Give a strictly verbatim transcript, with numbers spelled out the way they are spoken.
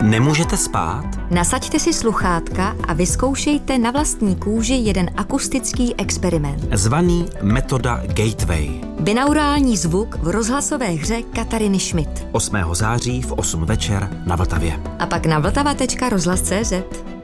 Nemůžete spát? Nasaďte si sluchátka a vyzkoušejte na vlastní kůži jeden akustický experiment. Zvaný metoda Gateway. Binaurální zvuk v rozhlasové hře Katariny Schmidt. osmého září v osm večer na Vltavě. A pak na vltava tečka rozhlas tečka cé zet.